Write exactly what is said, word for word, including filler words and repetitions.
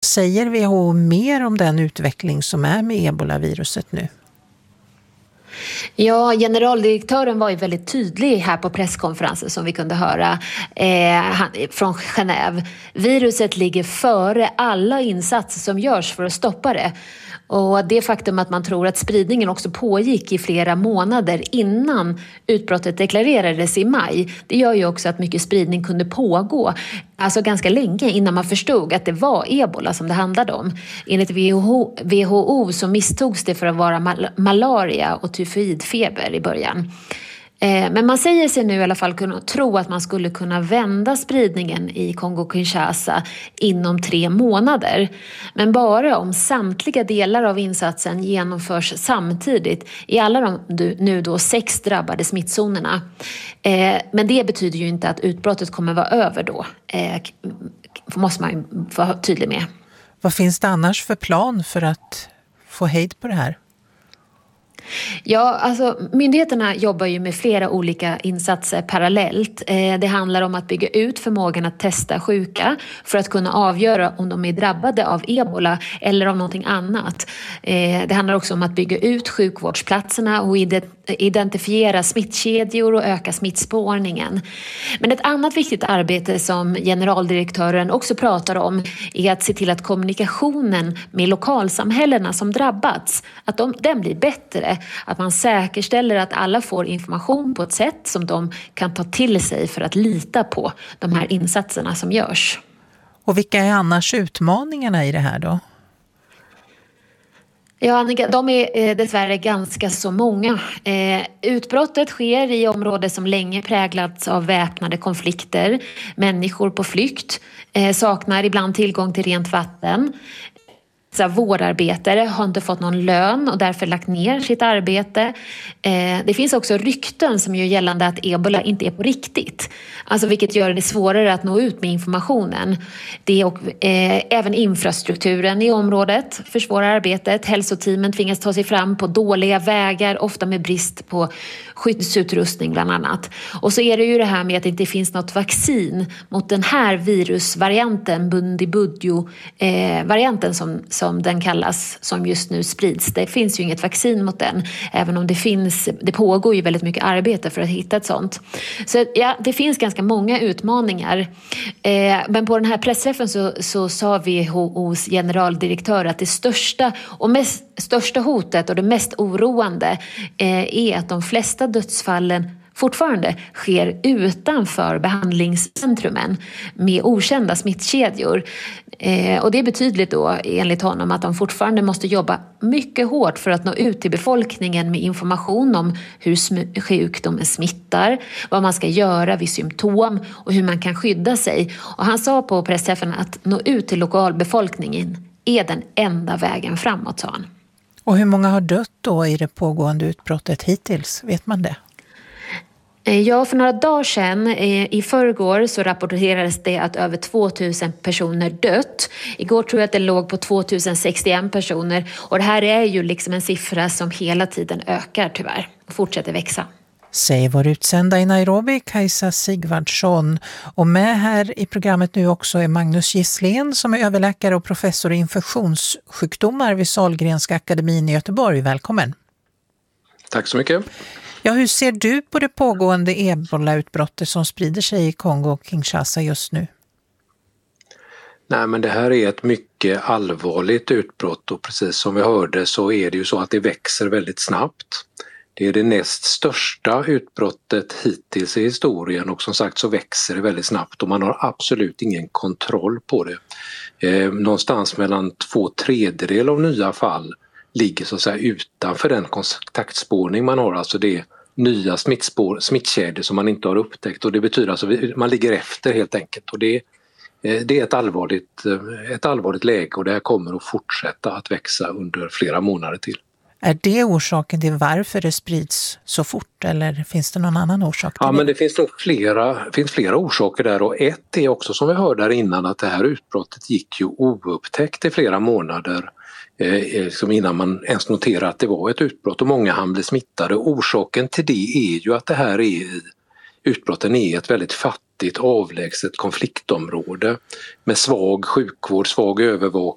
Säger W H O mer om den utveckling som är med ebolaviruset nu? Ja, generaldirektören var ju väldigt tydlig här på presskonferensen som vi kunde höra eh, från Genève. Viruset ligger före alla insatser som görs för att stoppa det. Och det faktum att man tror att spridningen också pågick i flera månader innan utbrottet deklarerades i maj, det gör ju också att mycket spridning kunde pågå, alltså ganska länge innan man förstod att det var ebola som det handlade om. Enligt W H O så misstogs det för att vara mal- malaria och tyfoidfeber i början. Men man säger sig nu i alla fall kunna tro att man skulle kunna vända spridningen i Kongo-Kinshasa inom tre månader. Men bara om samtliga delar av insatsen genomförs samtidigt i alla de nu då sex drabbade smittzonerna. Men det betyder ju inte att utbrottet kommer vara över då. Måste man ju vara tydlig med. Vad finns det annars för plan för att få hejd på det här? Ja, alltså myndigheterna jobbar ju med flera olika insatser parallellt. Eh, det handlar om att bygga ut förmågan att testa sjuka för att kunna avgöra om de är drabbade av ebola eller av någonting annat. Eh, det handlar också om att bygga ut sjukvårdsplatserna och ide- identifiera smittkedjor och öka smittspårningen. Men ett annat viktigt arbete som generaldirektören också pratar om är att se till att kommunikationen med lokalsamhällena som drabbats, att de, den blir bättre. Att man säkerställer att alla får information på ett sätt som de kan ta till sig för att lita på de här insatserna som görs. Och vilka är annars utmaningarna i det här då? Ja, Annika, de är eh, dessvärre ganska så många. Eh, utbrottet sker i områden som länge präglats av väpnade konflikter. Människor på flykt eh, saknar ibland tillgång till rent vatten. Så vårdarbetare har inte fått någon lön och därför lagt ner sitt arbete. Eh, det finns också rykten som gör gällande att ebola inte är på riktigt. Alltså vilket gör det svårare att nå ut med informationen. Det är och, eh, även infrastrukturen i området försvårar arbetet. Hälsoteamen tvingas ta sig fram på dåliga vägar, ofta med brist på skyddsutrustning bland annat. Och så är det ju det här med att det inte finns något vaccin mot den här virusvarianten, Bundibugyo-varianten eh, som som den kallas, som just nu sprids. Det finns ju inget vaccin mot den, även om det finns, det pågår ju väldigt mycket arbete för att hitta ett sånt. Så ja, det finns ganska många utmaningar. Eh, men på den här pressträffen så, så sa W H O:s generaldirektör att det största och mest, största hotet och det mest oroande eh, är att de flesta dödsfallen fortfarande sker utanför behandlingscentrumen med okända smittkedjor. Eh, och det är betydligt då enligt honom att de fortfarande måste jobba mycket hårt för att nå ut till befolkningen med information om hur sm- sjukdomen smittar, vad man ska göra vid symptom och hur man kan skydda sig. Och han sa på pressträffen att nå ut till lokalbefolkningen är den enda vägen framåt, sa han. Och hur många har dött då i det pågående utbrottet hittills? Vet man det? Ja, för några dagar sedan, i förrgår, så rapporterades det att över tvåtusen personer dött. Igår tror jag att det låg på tvåtusen sextioen personer. Och det här är ju liksom en siffra som hela tiden ökar tyvärr och fortsätter växa. Säger vår utsända i Nairobi, Kajsa Sigvardsson. Och med här i programmet nu också är Magnus Gisslén som är överläkare och professor i infektionssjukdomar vid Sahlgrenska akademin i Göteborg. Välkommen. Tack så mycket. Ja, hur ser du på det pågående ebola-utbrottet som sprider sig i Kongo och Kinshasa just nu? Nej, men det här är ett mycket allvarligt utbrott och precis som vi hörde så är det ju så att det växer väldigt snabbt. Det är det näst största utbrottet hittills i historien och som sagt så växer det väldigt snabbt och man har absolut ingen kontroll på det. Eh, någonstans mellan två tredjedel av nya fall ligger så att säga utanför den kontaktspårning man har, alltså det är nya smittspår, smittkedjor som man inte har upptäckt och det betyder alltså att man ligger efter helt enkelt och det, det är ett allvarligt, ett allvarligt läge och det här kommer att fortsätta att växa under flera månader till. Är det orsaken till varför det sprids så fort eller finns det någon annan orsak till ja, det? Men det finns nog flera, finns flera orsaker där och ett är också som vi hörde där innan att det här utbrottet gick ju oupptäckt i flera månader. Eh, som innan man ens noterade att det var ett utbrott och många hann bli smittade. Orsaken till det är ju att det här är i, utbrotten är ett väldigt fattigt avlägset konfliktområde med svag sjukvård, svag övervakning